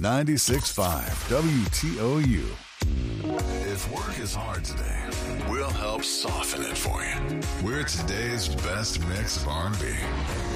96.5 WTOU. If work is hard today, we'll help soften it for you. We're today's best mix of R&B.